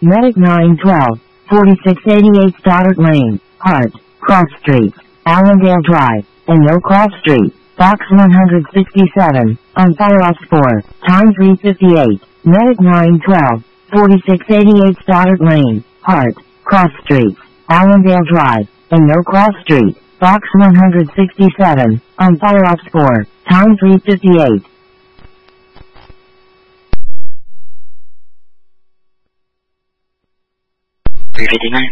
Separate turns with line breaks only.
Medic 912, 4688 Stoddard Lane, Hart, Cross Street, Allendale Drive, and No Cross Street, Box 167, on Fire Ops 4, time 3:58. Medic 912, 4688 Stoddard Lane, Hart, Cross Street, Allendale Drive, and No Cross Street, Box 167, on Fire Ops 4, time 3:58.
3:59.